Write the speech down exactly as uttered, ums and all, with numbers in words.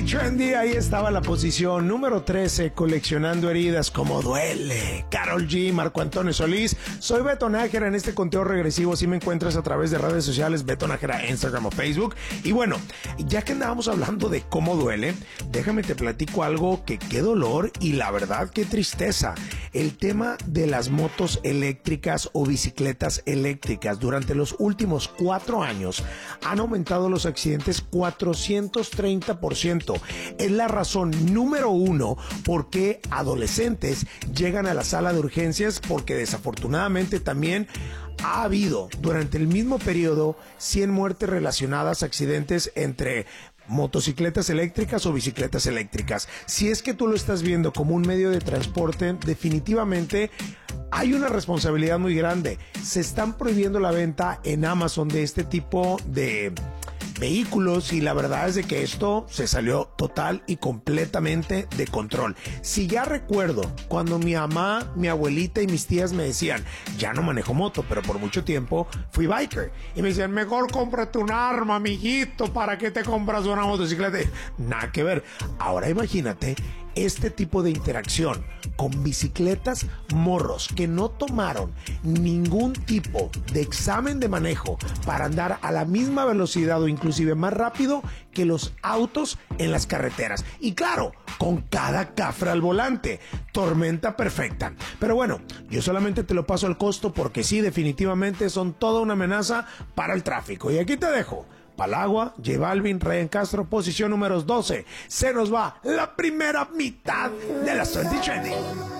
Trendy, ahí estaba la posición número trece, coleccionando heridas, como duele. Karol G, Marco Antonio Solís. Soy Beto Nájera, en este conteo regresivo si me encuentras a través de redes sociales, Beto Nájera, Instagram o Facebook. Y bueno, ya que andábamos hablando de cómo duele, déjame te platico algo que qué dolor y la verdad qué tristeza. El tema de las motos eléctricas o bicicletas eléctricas. Durante los últimos cuatro años han aumentado los accidentes cuatrocientos treinta por ciento. Es la razón número uno por qué adolescentes llegan a la sala de urgencias, porque desafortunadamente también ha habido durante el mismo periodo cien muertes relacionadas a accidentes entre motocicletas eléctricas o bicicletas eléctricas. Si es que tú lo estás viendo como un medio de transporte, definitivamente hay una responsabilidad muy grande. Se están prohibiendo la venta en Amazon de este tipo de vehículos y la verdad es de que esto se salió total y completamente de control. Si ya recuerdo cuando mi mamá, mi abuelita y mis tías me decían, ya no manejo moto, pero por mucho tiempo fui biker, y me decían, mejor cómprate un arma, mijito, ¿para qué te compras una motocicleta? Nada que ver. Ahora imagínate este tipo de interacción con bicicletas morros que no tomaron ningún tipo de examen de manejo para andar a la misma velocidad o inclusive más rápido que los autos en las carreteras. Y claro, con cada cafre al volante. Tormenta perfecta. Pero bueno, yo solamente te lo paso al costo porque sí, definitivamente son toda una amenaza para el tráfico. Y aquí te dejo. Palagua, J Balvin, Ryan Castro, posición número doce. Se nos va la primera mitad de la veinte Trending.